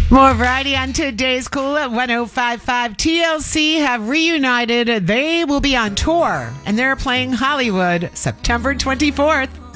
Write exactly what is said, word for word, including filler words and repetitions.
More variety on today's Cool at one oh five point five. T L C have reunited. They will be on tour, and they're playing Hollywood September twenty-fourth.